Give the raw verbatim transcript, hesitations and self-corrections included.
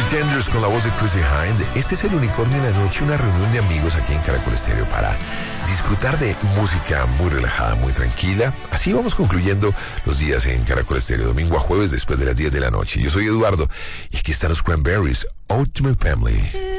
Pretenders con la voz de Chrissy Hind. Este es el Unicornio en la Noche, una reunión de amigos aquí en Caracol Estéreo para disfrutar de música muy relajada, muy tranquila. Así vamos concluyendo los días en Caracol Estéreo, domingo a jueves después de las diez de la noche. Yo soy Eduardo y aquí están los Cranberries, Ultimate Family.